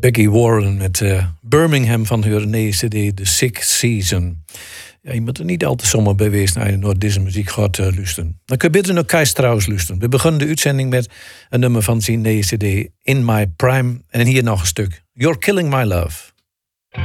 Becky Warren met Birmingham van haar nieuwe CD The Sick Season. Ja, je moet er niet al te zomaar bij wezen als je naar deze muziek gaat luisteren. Dan kun je beter naar Kees Strauss luisteren. We beginnen de uitzending met een nummer van zijn nieuwe CD In My Prime. En hier nog een stuk. You're Killing My Love.